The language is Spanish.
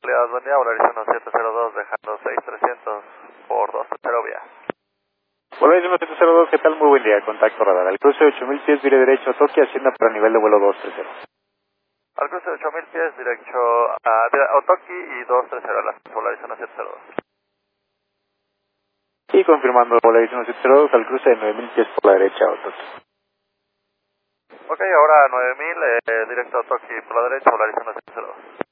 tranquilidad, buen día, Volaris 1702, dejando 6300 por 230 vía. Volaris 1702, ¿qué tal? Muy buen día, contacto radar. Al cruce de 8000 pies, vire derecho, Tokio, hacienda para nivel de vuelo 230. Al cruce de 8000 pies, derecho a Otoki y 230, las Volaris 1702. Y confirmando Volaris 1702, al cruce de 9000 pies por la derecha, Otoki. Ok, ahora 9000, directo a Otoki por la derecha, Volaris 1702.